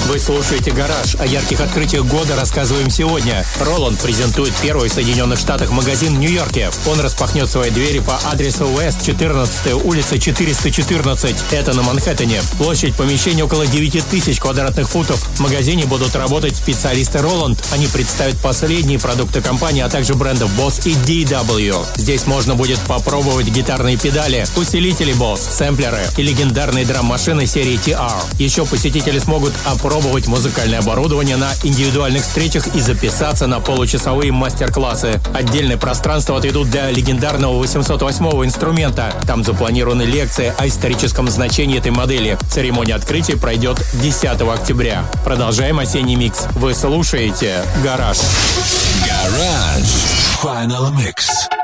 Вы слушаете «Гараж». О ярких открытиях года рассказываем сегодня. Роланд презентует первый в Соединенных Штатах магазин в Нью-Йорке. Он распахнет свои двери по адресу West 14 улица 414. Это на Манхэттене. Площадь помещения около 9000 квадратных футов. В магазине будут работать специалисты Роланд. Они представят последние продукты компании, а также брендов Boss и DW. Здесь можно будет попробовать гитарные педали, усилители Boss, сэмплеры и легендарные драм-машины серии TR. Еще посетители смогут опробовать музыкальное оборудование на индивидуальных встречах и записаться на получасовые мастер-классы. Отдельное пространство отведут для легендарного 808-го инструмента. Там запланированы лекции о историческом значении этой модели. Церемония открытия пройдет 10 октября. Продолжаем осенний микс. Вы слушаете «Гараж». Garage Final Mix.